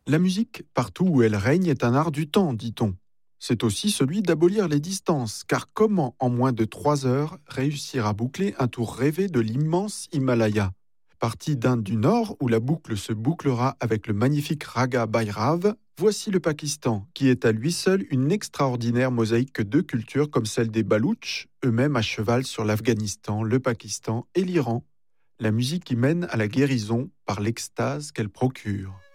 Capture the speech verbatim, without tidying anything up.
La musique, partout où elle règne, est un art du temps, dit-on. C'est aussi celui d'abolir les distances, car comment en moins de trois heures réussir à boucler un tour rêvé de l'immense Himalaya? Parti d'Inde du Nord, où la boucle se bouclera avec le magnifique Raga Bhairav, voici le Pakistan, qui est à lui seul une extraordinaire mosaïque de cultures comme celle des Baloutches, eux-mêmes à cheval sur l'Afghanistan, le Pakistan et l'Iran. La musique y mène à la guérison par l'extase qu'elle procure.